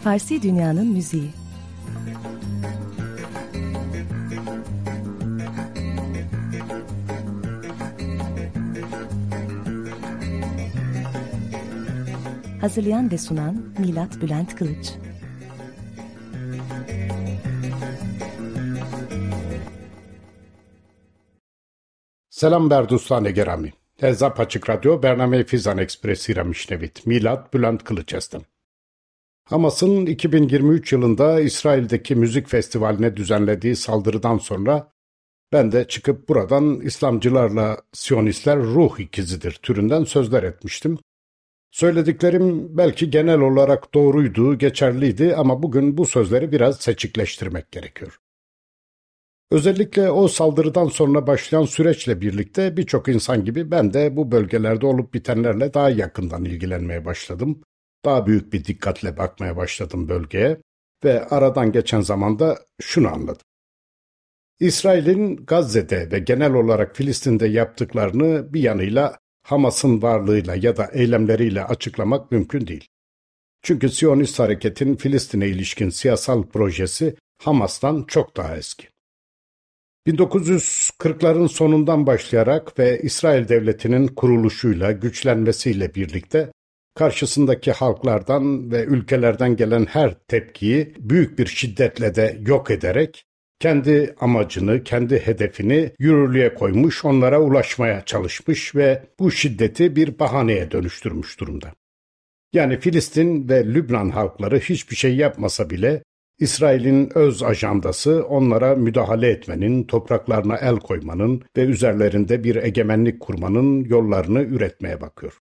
Farsi Dünya'nın müziği. Hazırlayan ve sunan Milat Bülent Kılıç. Selam berdustane gerami. Hezap Açık Radyo Bername Fizan Ekspresi Ramişnevit. Milat Bülent Kılıç estem. Hamas'ın 2023 yılında İsrail'deki müzik festivaline düzenlediği saldırıdan sonra ben de çıkıp buradan İslamcılarla Siyonistler ruh ikizidir türünden sözler etmiştim. Söylediklerim belki genel olarak doğruydu, geçerliydi ama bugün bu sözleri biraz seçikleştirmek gerekiyor. Özellikle o saldırıdan sonra başlayan süreçle birlikte birçok insan gibi ben de bu bölgelerde olup bitenlerle daha yakından ilgilenmeye başladım. Daha büyük bir dikkatle bakmaya başladım bölgeye ve aradan geçen zamanda şunu anladım. İsrail'in Gazze'de ve genel olarak Filistin'de yaptıklarını bir yanıyla Hamas'ın varlığıyla ya da eylemleriyle açıklamak mümkün değil. Çünkü Siyonist hareketin Filistin'e ilişkin siyasal projesi Hamas'tan çok daha eski. 1940'ların sonundan başlayarak ve İsrail Devleti'nin kuruluşuyla, güçlenmesiyle birlikte karşısındaki halklardan ve ülkelerden gelen her tepkiyi büyük bir şiddetle de yok ederek kendi amacını, kendi hedefini yürürlüğe koymuş, onlara ulaşmaya çalışmış ve bu şiddeti bir bahaneye dönüştürmüş durumda. Yani Filistin ve Lübnan halkları hiçbir şey yapmasa bile İsrail'in öz ajandası onlara müdahale etmenin, topraklarına el koymanın ve üzerlerinde bir egemenlik kurmanın yollarını üretmeye bakıyor.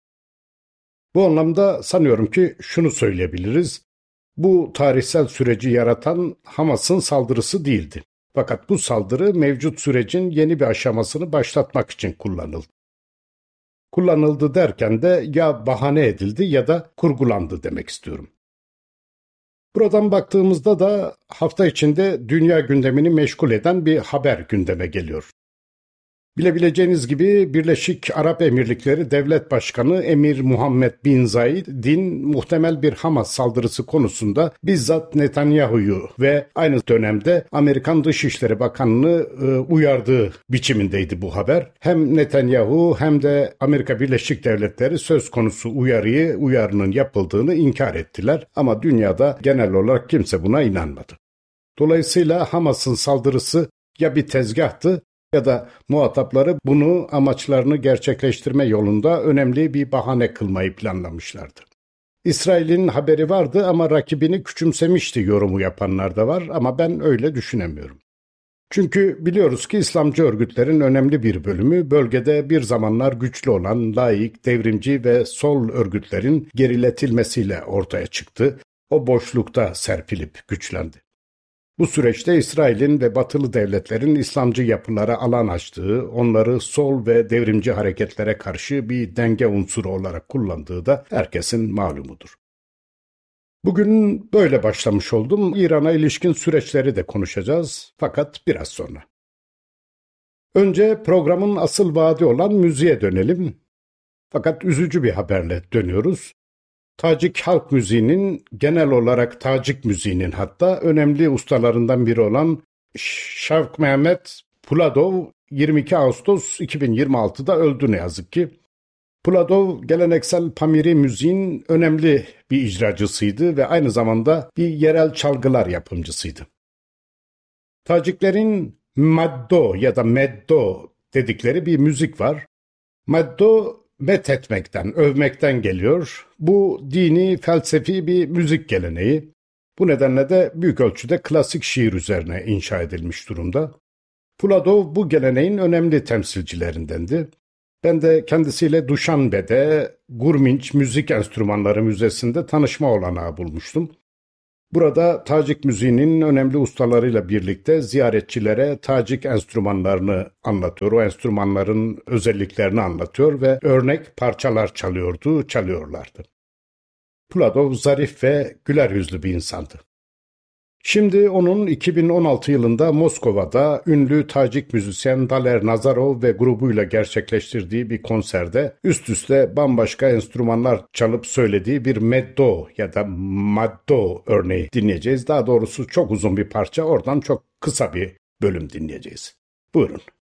Bu anlamda sanıyorum ki şunu söyleyebiliriz. Bu tarihsel süreci yaratan Hamas'ın saldırısı değildi. Fakat bu saldırı mevcut sürecin yeni bir aşamasını başlatmak için kullanıldı. Kullanıldı derken de ya bahane edildi ya da kurgulandı demek istiyorum. Buradan baktığımızda da hafta içinde dünya gündemini meşgul eden bir haber gündeme geliyor. Bilebileceğiniz gibi Birleşik Arap Emirlikleri Devlet Başkanı Emir Muhammed bin Zayed'in muhtemel bir Hamas saldırısı konusunda bizzat Netanyahu'yu ve aynı dönemde Amerikan Dışişleri Bakanı'nı uyardığı biçimindeydi bu haber. Hem Netanyahu hem de Amerika Birleşik Devletleri söz konusu uyarının yapıldığını inkar ettiler ama dünyada genel olarak kimse buna inanmadı. Dolayısıyla Hamas'ın saldırısı ya bir tezgahtı ya da muhatapları bunu amaçlarını gerçekleştirme yolunda önemli bir bahane kılmayı planlamışlardı. İsrail'in haberi vardı ama rakibini küçümsemişti yorumu yapanlar da var ama ben öyle düşünemiyorum. Çünkü biliyoruz ki İslamcı örgütlerin önemli bir bölümü bölgede bir zamanlar güçlü olan laik, devrimci ve sol örgütlerin geriletilmesiyle ortaya çıktı. O boşlukta serpilip güçlendi. Bu süreçte İsrail'in ve batılı devletlerin İslamcı yapılara alan açtığı, onları sol ve devrimci hareketlere karşı bir denge unsuru olarak kullandığı da herkesin malumudur. Bugün böyle başlamış oldum. İran'a ilişkin süreçleri de konuşacağız fakat biraz sonra. Önce programın asıl vaadi olan müziğe dönelim. Fakat üzücü bir haberle dönüyoruz. Tacik halk müziğinin, genel olarak Tacik müziğinin hatta önemli ustalarından biri olan Şavk Mehmet Puladov 22 Ağustos 2026'da öldü ne yazık ki. Puladov geleneksel Pamiri müziğin önemli bir icracısıydı ve aynı zamanda bir yerel çalgılar yapımcısıydı. Taciklerin maddo ya da meddo dedikleri bir müzik var. Maddo methetmekten, övmekten geliyor. Bu dini, felsefi bir müzik geleneği. Bu nedenle de büyük ölçüde klasik şiir üzerine inşa edilmiş durumda. Puladov bu geleneğin önemli temsilcilerindendi. Ben de kendisiyle Duşanbe'de Gurminç Müzik Enstrümanları Müzesi'nde tanışma olanağı bulmuştum. Burada Tacik müziğinin önemli ustalarıyla birlikte ziyaretçilere Tacik enstrümanlarını anlatıyor, o enstrümanların özelliklerini anlatıyor ve örnek parçalar çalıyorlardı. Puladov zarif ve güler yüzlü bir insandı. Şimdi onun 2016 yılında Moskova'da ünlü Tacik müzisyen Daler Nazarov ve grubuyla gerçekleştirdiği bir konserde üst üste bambaşka enstrümanlar çalıp söylediği bir meddo ya da maddo örneği dinleyeceğiz. Daha doğrusu çok uzun bir parça, oradan çok kısa bir bölüm dinleyeceğiz. Buyurun.